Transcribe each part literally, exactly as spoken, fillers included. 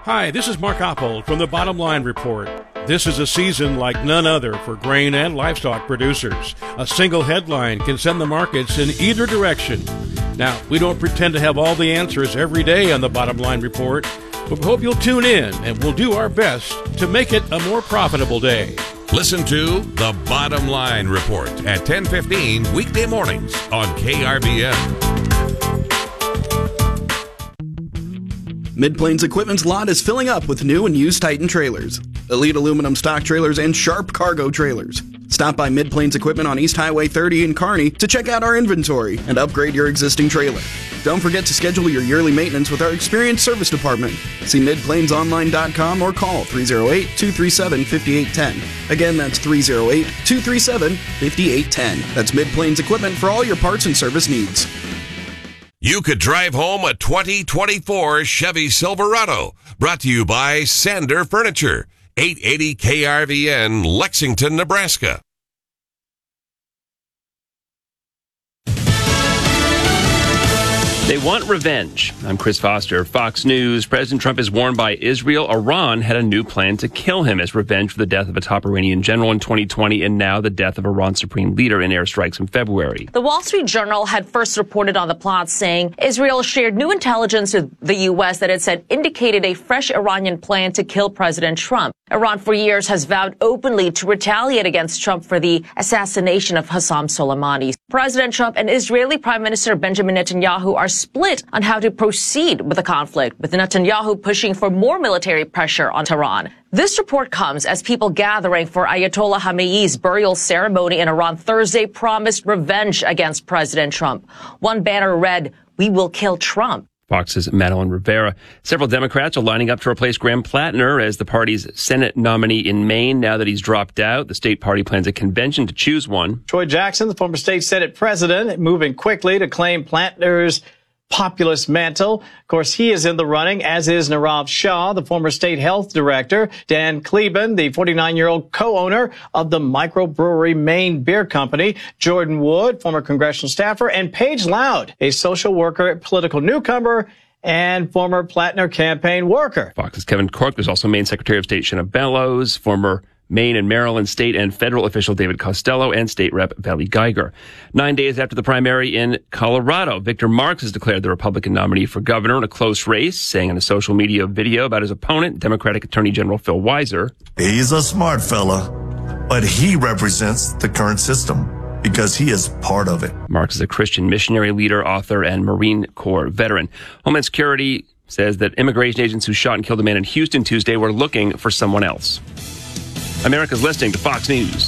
Hi, this is Mark Oppold from the Bottom Line Report. This is a season like none other for grain and livestock producers. A single headline can send the markets in either direction. Now, we don't pretend to have all the answers every day on the Bottom Line Report, but we hope you'll tune in and we'll do our best to make it a more profitable day. Listen to The Bottom Line Report at ten fifteen weekday mornings on K R V N. Mid-Plains Equipment's lot is filling up with new and used Titan trailers, Elite aluminum stock trailers, and Sharp cargo trailers. Stop by Mid-Plains Equipment on East Highway thirty in Kearney to check out our inventory and upgrade your existing trailer. Don't forget to schedule your yearly maintenance with our experienced service department. See mid plains online dot com or call three oh eight, two three seven, five eight one oh. Again, that's three oh eight, two three seven, five eight one oh. That's Mid-Plains Equipment for all your parts and service needs. You could drive home a twenty twenty-four Chevy Silverado. Brought to you by Sander Furniture. eight eighty K R V N, Lexington, Nebraska. They want revenge. I'm Chris Foster, Fox News. President Trump is warned by Israel Iran had a new plan to kill him as revenge for the death of a top Iranian general in twenty twenty and now the death of Iran's supreme leader in airstrikes in February. The Wall Street Journal had first reported on the plot, saying Israel shared new intelligence with the U S that it said indicated a fresh Iranian plan to kill President Trump. Iran for years has vowed openly to retaliate against Trump for the assassination of Qasem Soleimani. President Trump and Israeli Prime Minister Benjamin Netanyahu are split on how to proceed with the conflict, with Netanyahu pushing for more military pressure on Tehran. This report comes as people gathering for Ayatollah Khamenei's burial ceremony in Iran Thursday promised revenge against President Trump. One banner read, "We will kill Trump." Fox's Madeline Rivera. Several Democrats are lining up to replace Graham Plattner as the party's Senate nominee in Maine. Now that he's dropped out, the state party plans a convention to choose one. Troy Jackson, the former state Senate president, moving quickly to claim Plattner's populist mantle. Of course, he is in the running, as is Nirav Shah, the former state health director, Dan Kleben, the forty-nine-year-old co-owner of the microbrewery Maine Beer Company, Jordan Wood, former congressional staffer, and Paige Loud, a social worker, political newcomer, and former Plattner campaign worker. Fox's Kevin Corke. There's also Maine Secretary of State Shanna Bellows, former Maine and Maryland state and federal official David Costello, and state rep Valley Geiger. Nine days after the primary in Colorado, Victor Marx has declared the Republican nominee for governor in a close race, saying in a social media video about his opponent, Democratic Attorney General Phil Weiser. He's a smart fella, but he represents the current system because he is part of it. Marx is a Christian missionary leader, author, and Marine Corps veteran. Homeland Security says that immigration agents who shot and killed a man in Houston Tuesday were looking for someone else. America's listening to Fox News.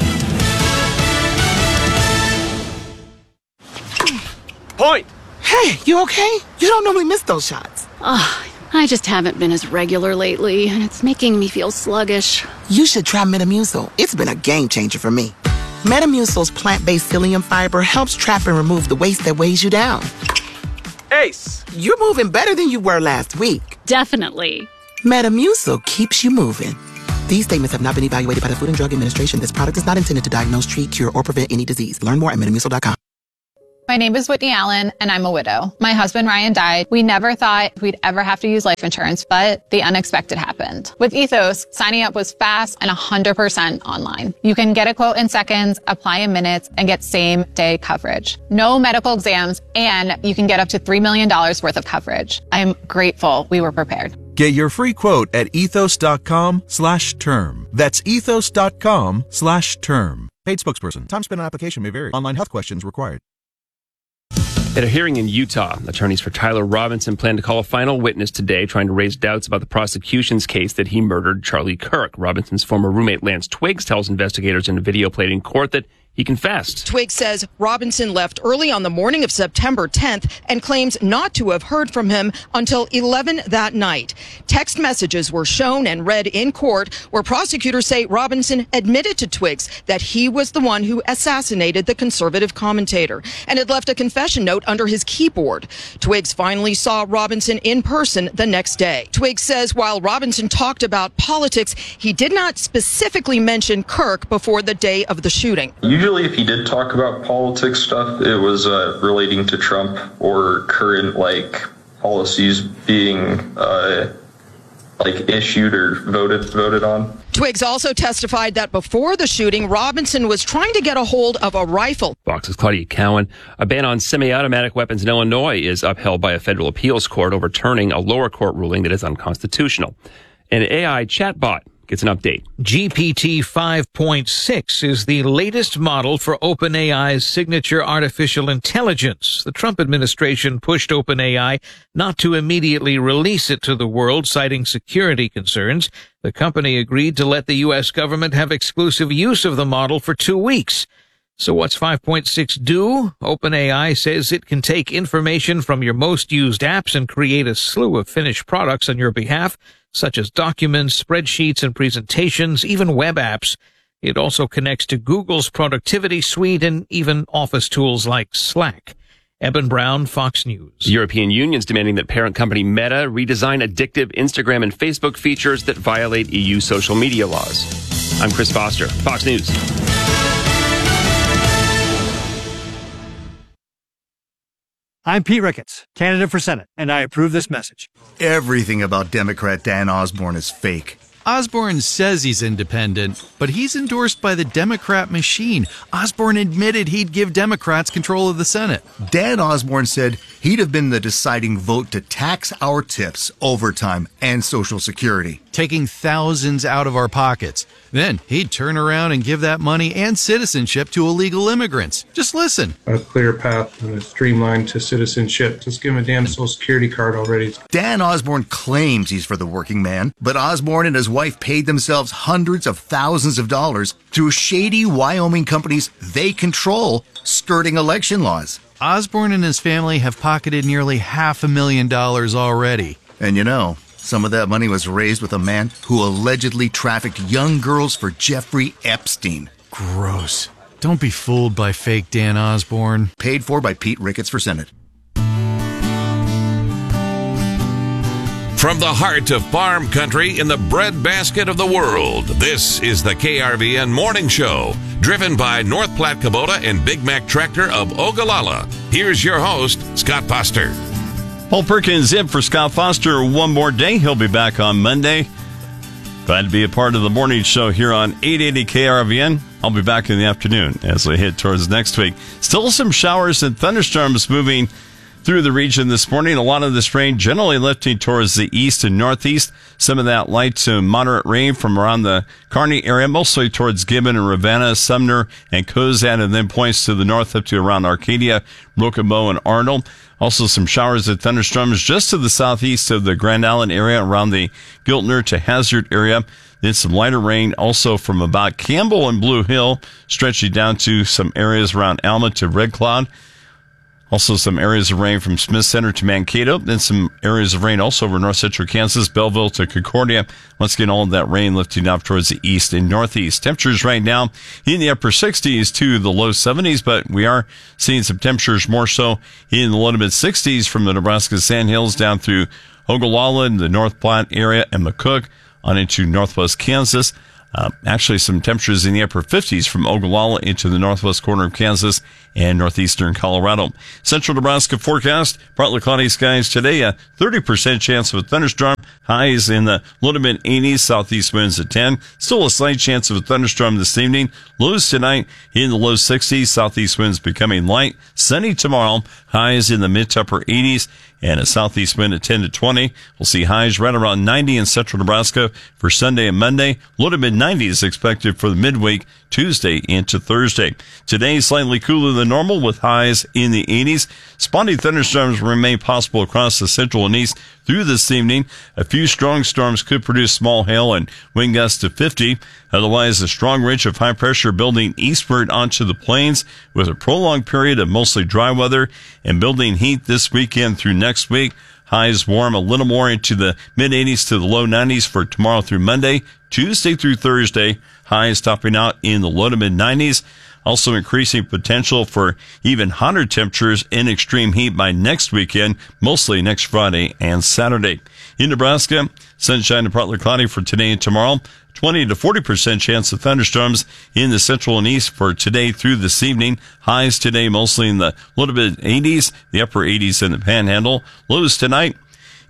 Point! Hey, you okay? You don't normally miss those shots. Oh, I just haven't been as regular lately, and it's making me feel sluggish. You should try Metamucil. It's been a game changer for me. Metamucil's plant-based psyllium fiber helps trap and remove the waste that weighs you down. Ace! You're moving better than you were last week. Definitely. Metamucil keeps you moving. These statements have not been evaluated by the Food and Drug Administration. This product is not intended to diagnose, treat, cure, or prevent any disease. Learn more at metamucil dot com. My name is Whitney Allen, and I'm a widow. My husband, Ryan, died. We never thought we'd ever have to use life insurance, but the unexpected happened. With Ethos, signing up was fast and one hundred percent online. You can get a quote in seconds, apply in minutes, and get same-day coverage. No medical exams, and you can get up to three million dollars worth of coverage. I'm grateful we were prepared. Get your free quote at ethos dot com slash term. That's ethos dot com slash term. Paid spokesperson. Time spent on application may vary. Online health questions required. At a hearing in Utah, attorneys for Tyler Robinson plan to call a final witness today, trying to raise doubts about the prosecution's case that he murdered Charlie Kirk. Robinson's former roommate Lance Twiggs tells investigators in a video played in court that he confessed. Twiggs says Robinson left early on the morning of September tenth and claims not to have heard from him until eleven that night. Text messages were shown and read in court where prosecutors say Robinson admitted to Twiggs that he was the one who assassinated the conservative commentator and had left a confession note under his keyboard. Twiggs finally saw Robinson in person the next day. Twiggs says while Robinson talked about politics, he did not specifically mention Kirk before the day of the shooting. Usually if he did talk about politics stuff, it was uh, relating to Trump or current, like, policies being uh, like issued or voted voted on. Twiggs also testified that before the shooting, Robinson was trying to get a hold of a rifle. Fox's Claudia Cowan. A ban on semi-automatic weapons in Illinois is upheld by a federal appeals court, overturning a lower court ruling that is unconstitutional. An A I chatbot gets an update. G P T five point six is the latest model for OpenAI's signature artificial intelligence. The Trump administration pushed OpenAI not to immediately release it to the world, citing security concerns. The company agreed to let the U S government have exclusive use of the model for two weeks. So what's five point six do? OpenAI says it can take information from your most used apps and create a slew of finished products on your behalf, such as documents, spreadsheets, and presentations, even web apps. It also connects to Google's productivity suite and even office tools like Slack. Eben Brown, Fox News. The European Union's demanding that parent company Meta redesign addictive Instagram and Facebook features that violate E U social media laws. I'm Chris Foster, Fox News. I'm Pete Ricketts, candidate for Senate, and I approve this message. Everything about Democrat Dan Osborne is fake. Osborne says he's independent, but he's endorsed by the Democrat machine. Osborne admitted he'd give Democrats control of the Senate. Dan Osborne said he'd have been the deciding vote to tax our tips, overtime, and Social Security, taking thousands out of our pockets. Then he'd turn around and give that money and citizenship to illegal immigrants. Just listen. A clear path and a streamline to citizenship. Just give him a damn Social Security card already. Dan Osborne claims he's for the working man, but Osborne and his wife paid themselves hundreds of thousands of dollars through shady Wyoming companies they control, skirting election laws. Osborne and his family have pocketed nearly half a million dollars already. And you know, some of that money was raised with a man who allegedly trafficked young girls for Jeffrey Epstein. Gross. Don't be fooled by fake Dan Osborne. Paid for by Pete Ricketts for Senate. From the heart of farm country in the breadbasket of the world, this is the K R V N Morning Show, driven by North Platte Kubota and Big Mac Tractor of Ogallala. Here's your host, Scott Foster. Paul Perkins in for Scott Foster one more day. He'll be back on Monday. Glad to be a part of the morning show here on eight eighty K R V N. I'll be back in the afternoon as we head towards next week. Still some showers and thunderstorms moving through the region this morning. A lot of this rain generally lifting towards the east and northeast. Some of that light to moderate rain from around the Kearney area, mostly towards Gibbon and Ravenna, Sumner and Cozad, and then points to the north up to around Arcadia, Broken Bow, and Arnold. Also some showers and thunderstorms just to the southeast of the Grand Island area around the Giltner to Hazard area. Then some lighter rain also from about Campbell and Blue Hill, stretching down to some areas around Alma to Red Cloud. Also some areas of rain from Smith Center to Mankato. Then some areas of rain also over north central Kansas, Belleville to Concordia. Once again, all of that rain lifting up towards the east and northeast. Temperatures right now in the upper sixties to the low seventies, but we are seeing some temperatures more so in the low to mid sixties from the Nebraska Sandhills down through Ogallala and the North Platte area and McCook on into northwest Kansas. Uh, actually, some temperatures in the upper fifties from Ogallala into the northwest corner of Kansas and northeastern Colorado. Central Nebraska forecast, partly cloudy skies today, a thirty percent chance of a thunderstorm. Highs in the low to mid eighties, southeast winds at ten. Still a slight chance of a thunderstorm this evening. Lows tonight in the low sixties, southeast winds becoming light. Sunny tomorrow, highs in the mid to upper eighties. And a southeast wind at ten to twenty. We'll see highs right around ninety in central Nebraska for Sunday and Monday. Low to mid nineties expected for the midweek, Tuesday into Thursday. Today, slightly cooler than normal with highs in the eighties. Spotty thunderstorms remain possible across the central and east through this evening. A few strong storms could produce small hail and wind gusts to fifty. Otherwise, a strong ridge of high pressure building eastward onto the plains with a prolonged period of mostly dry weather and building heat this weekend through next week. Highs warm a little more into the mid eighties to the low nineties for tomorrow through Monday. Tuesday through Thursday, highs topping out in the low to mid nineties. Also increasing potential for even hotter temperatures in extreme heat by next weekend, mostly next Friday and Saturday. In Nebraska, sunshine and partly cloudy for today and tomorrow. twenty to forty percent chance of thunderstorms in the central and east for today through this evening. Highs today mostly in the low to mid eighties, the upper eighties in the panhandle. Lows tonight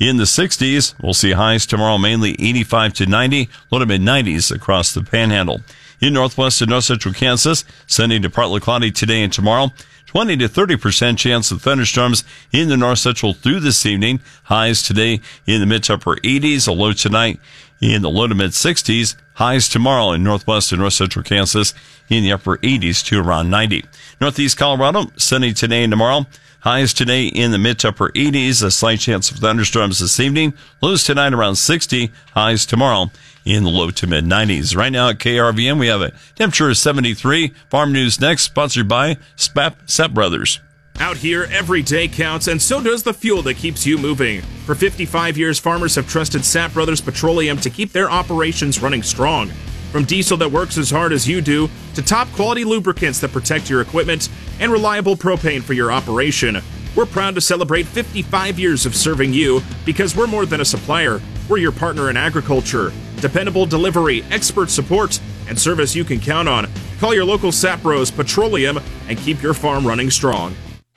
in the sixties. We'll see highs tomorrow mainly eighty-five to ninety, low to mid-nineties across the Panhandle. In northwest and north central Kansas, sunny to partly cloudy today and tomorrow. twenty to thirty percent chance of thunderstorms in the north central through this evening. Highs today in the mid to upper eighties, a low tonight in the low to mid sixties. Highs tomorrow in northwest and north central Kansas in the upper eighties to around ninety. Northeast Colorado, sunny today and tomorrow. Highs today in the mid to upper eighties, a slight chance of thunderstorms this evening. Lows tonight around sixty, highs tomorrow in the low to mid nineties. Right now at K R V N, we have a temperature of seventy-three. Farm News next, sponsored by S P A P Sep Brothers. Out here, every day counts, and so does the fuel that keeps you moving. For fifty-five years, farmers have trusted Sap Brothers Petroleum to keep their operations running strong. From diesel that works as hard as you do, to top-quality lubricants that protect your equipment, and reliable propane for your operation. We're proud to celebrate fifty-five years of serving you, because we're more than a supplier. We're your partner in agriculture. Dependable delivery, expert support, and service you can count on. Call your local Sap Bros Petroleum and keep your farm running strong.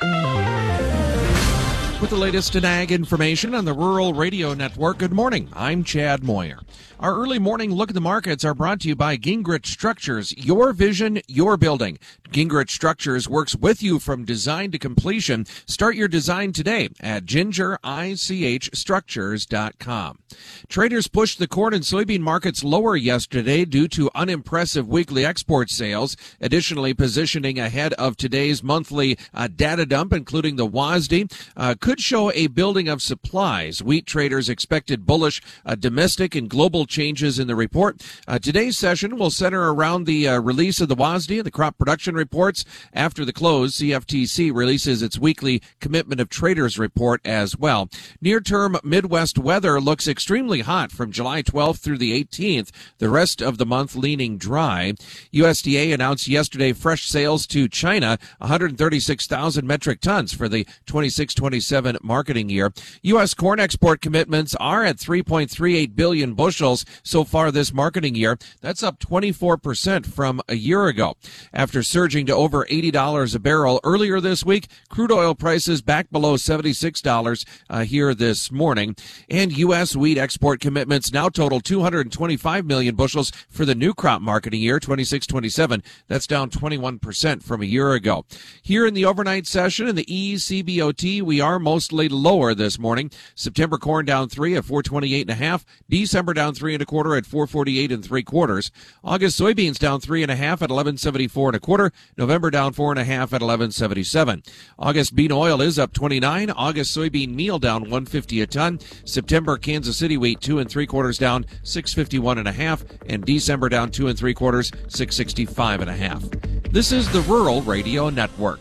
With the latest in ag information on the Rural Radio Network, good morning. I'm Chad Moyer. Our early morning look at the markets are brought to you by Gingrich Structures. Your vision, your building. Gingrich Structures works with you from design to completion. Start your design today at ginger ich structures dot com. Traders pushed the corn and soybean markets lower yesterday due to unimpressive weekly export sales, additionally positioning ahead of today's monthly uh, data dump, including the W A S D, uh, could show a building of supplies. Wheat traders expected bullish uh, domestic and global changes in the report. Uh, today's session will center around the uh, release of the W A S D and the crop production reports. After the close, C F T C releases its weekly Commitment of Traders report as well. Near-term Midwest weather looks extremely hot from July twelfth through the eighteenth, the rest of the month leaning dry. U S D A announced yesterday fresh sales to China, one hundred thirty-six thousand metric tons for the twenty-six twenty-seven marketing year. U S corn export commitments are at three point three eight billion bushels so far this marketing year. That's up twenty-four percent from a year ago. After surging to over eighty dollars a barrel earlier this week, crude oil prices back below seventy-six dollars uh, here this morning. And U S wheat export commitments now total two hundred twenty-five million bushels for the new crop marketing year, twenty-six twenty-seven. That's down twenty-one percent from a year ago. Here in the overnight session in the E C B O T, we are mostly lower this morning. September corn down three at four twenty-eight and a half. December down three and a quarter at four forty-eight and three quarters. August soybeans down three and a half at eleven seventy-four and a quarter. November down four and a half at eleven seventy-seven. August bean oil is up twenty-nine. August soybean meal down one fifty a ton. September Kansas City wheat two and three quarters down six fifty-one and a half, and December down two and three quarters six sixty-five and a half. This is the Rural Radio Network.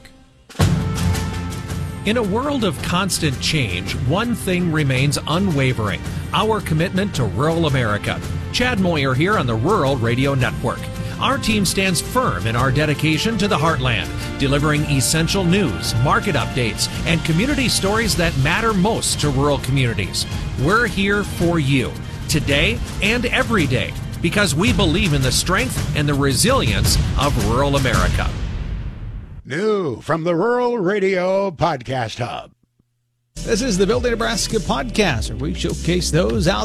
In a world of constant change, one thing remains unwavering: our commitment to rural America. Chad Moyer here on the Rural Radio Network. Our team stands firm in our dedication to the heartland, delivering essential news, market updates, and community stories that matter most to rural communities. We're here for you, today and every day, because we believe in the strength and the resilience of rural America. New from the Rural Radio Podcast Hub. This is the Building Nebraska podcast, where we showcase those out